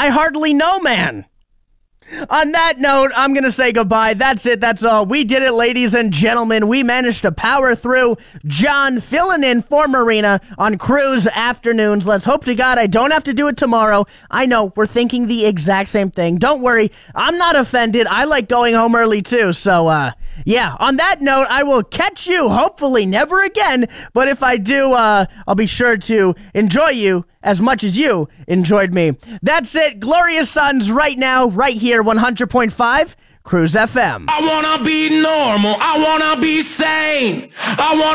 I hardly know, man. On that note, I'm going to say goodbye. That's it. That's all. We did it, ladies and gentlemen. We managed to power through. John filling in for Marina on cruise afternoons. Let's hope to God I don't have to do it tomorrow. I know, we're thinking the exact same thing. Don't worry. I'm not offended. I like going home early too. So, yeah, on that note, I will catch you, hopefully never again. But if I do, I'll be sure to enjoy you as much as you enjoyed me. That's it. Glorious Sons right now, right here, 100.5 Cruise FM. I wanna be normal. I wanna be sane. I wanna